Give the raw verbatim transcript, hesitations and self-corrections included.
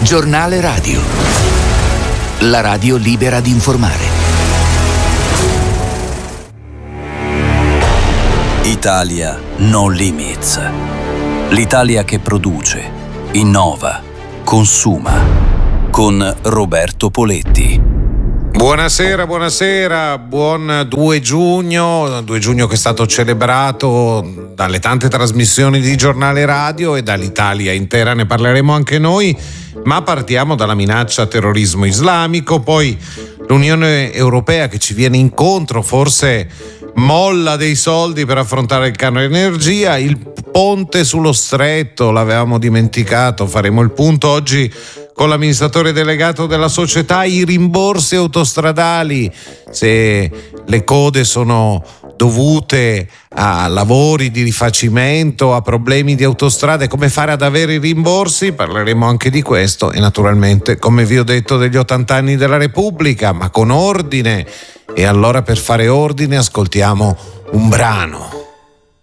Giornale Radio. La radio libera di informare. Italia No Limits. L'Italia che produce, innova, consuma. Con Roberto Poletti. Buonasera, buonasera, buon due giugno, due giugno che è stato celebrato dalle tante trasmissioni di Giornale Radio e dall'Italia intera, ne parleremo anche noi, ma partiamo dalla minaccia terrorismo islamico, poi l'Unione Europea che ci viene incontro, forse molla dei soldi per affrontare il canone energia, il ponte sullo stretto, l'avevamo dimenticato, faremo il punto oggi con l'amministratore delegato della società, i rimborsi autostradali, se le code sono dovute a lavori di rifacimento, a problemi di autostrade, come fare ad avere i rimborsi, parleremo anche di questo e naturalmente, come vi ho detto, degli ottanta anni della Repubblica, ma con ordine. E allora per fare ordine ascoltiamo un brano.